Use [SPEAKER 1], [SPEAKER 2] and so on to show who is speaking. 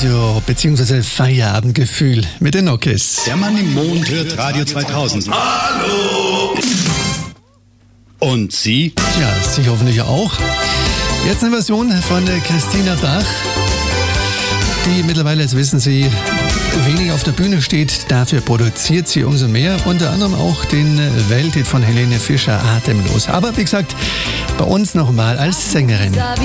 [SPEAKER 1] Radio bzw. Feierabendgefühl mit den Knockes.
[SPEAKER 2] Der Mann im Mond hört Radio 2000. Hallo! Und Sie?
[SPEAKER 1] Ja, Sie hoffentlich auch. Jetzt eine Version von Christina Bach, die mittlerweile, das wissen Sie, wenig auf der Bühne steht. Dafür produziert sie umso mehr. Unter anderem auch den Welthit von Helene Fischer, Atemlos. Aber wie gesagt, bei uns nochmal als Sängerin.